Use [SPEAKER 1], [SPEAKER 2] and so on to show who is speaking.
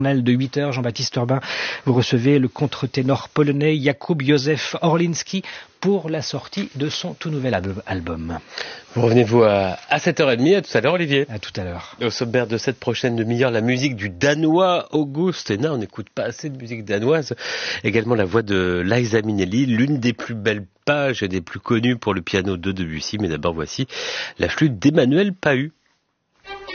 [SPEAKER 1] De 8h, Jean-Baptiste Urbain, vous recevez le contre-ténor polonais Jakub Józef Orliński pour la sortie de son tout nouvel album.
[SPEAKER 2] Vous revenez-vous à 7h30, à tout à l'heure Olivier.
[SPEAKER 1] À tout à l'heure.
[SPEAKER 2] Au sommaire de cette prochaine demi-heure, la musique du Danois August Henna, on n'écoute pas assez de musique danoise. Également la voix de Liza Minnelli, l'une des plus belles pages et des plus connues pour le piano de Debussy. Mais d'abord voici la flûte d'Emmanuel Pahud.